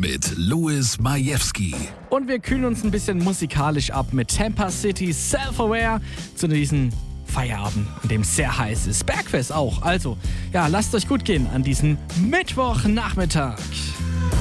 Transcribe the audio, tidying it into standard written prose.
mit Louis Majewski. Und wir kühlen uns ein bisschen musikalisch ab mit Tampa City Self-Aware zu diesem Feierabend, an dem es sehr heiß ist. Bergfest auch. Also, ja, lasst euch gut gehen an diesem Mittwochnachmittag.